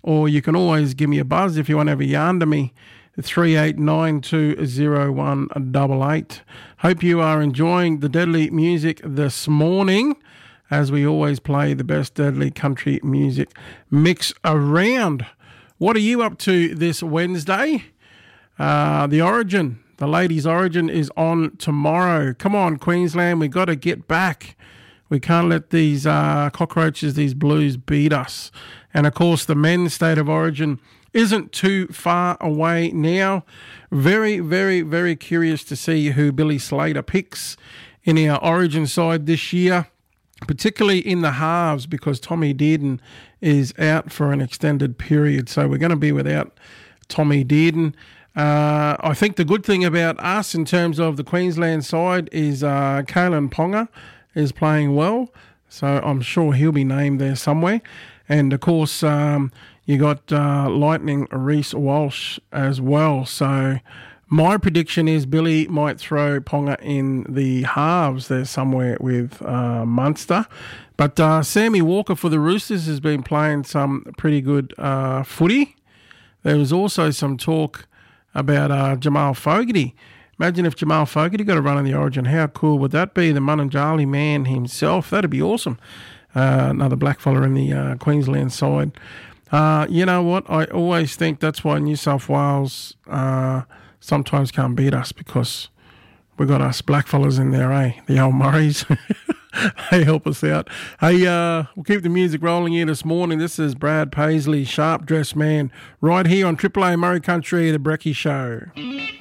or you can always give me a buzz if you want to have a yarn to me. 38920188. Hope you are enjoying the Deadly music this morning, as we always play the best Deadly country music mix around. What are you up to this Wednesday? The Origin, the ladies' Origin is on tomorrow. Come on, Queensland, we've got to get back. We can't let these cockroaches, these blues, beat us. And, of course, the men's State of Origin isn't too far away now. Very, very, very curious to see who Billy Slater picks in our Origin side this year, particularly in the halves, because Tommy Dearden is out for an extended period. So we're going to be without Tommy Dearden. I think the good thing about us in terms of the Queensland side is Kalen Ponga is playing well. So I'm sure he'll be named there somewhere. And, of course, you got Lightning Reece Walsh as well. So my prediction is Billy might throw Ponga in the halves there somewhere with Munster. But Sammy Walker for the Roosters has been playing some pretty good footy. There was also some talk about Jamal Fogarty. Imagine if Jamal Fogarty got a run in the Origin. How cool would that be? The Mununjali man himself. That'd be awesome. Another black fella in the Queensland side. You know what? I always think that's why New South Wales sometimes can't beat us, because we've got us black fellas in there, eh? The old Murrays. They help us out. Hey, we'll keep the music rolling here this morning. This is Brad Paisley, Sharp Dressed Man, right here on Triple A Murray Country, the Brecky Show.